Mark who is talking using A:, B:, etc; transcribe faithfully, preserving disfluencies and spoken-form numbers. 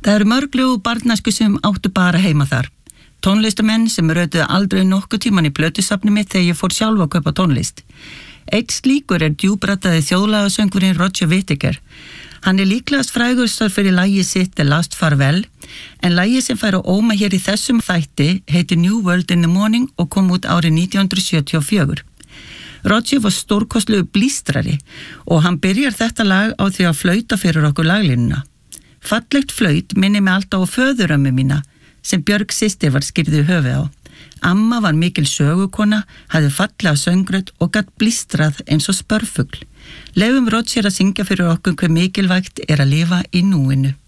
A: Það eru mörg lög og barnæsku sem áttu bara heima þar. Tónlistamenn sem rötuðu aldrei nokkuð tíman í plötusafni mitt þegar ég fór sjálf að kaupa tónlist. Eitt slíkur er djúbrataði þjóðlagasöngurinn Roger Whittaker. Hann er líklegast frægurstur fyrir lagið sitt The Last Farewell, en lagið sem fær á óma hér í þessum þætti heitir New World in the Morning og kom út árið nítján hundruð sjötíu og fjögur. Roger var stórkostlegu blístrari og hann byrjar þetta lag á því að flauta fyrir okkur laglínuna. Fallegt flaut minni mig alltaf á föðurömmu mína sem Björg systir var skýrði höfuð á. Amma var mikil sögukona, hafði fallega söngrödd og gat blístrað eins og spörfugl. Leyfum Roger að syngja fyrir okkur hve mikilvægt er að lifa í núinu.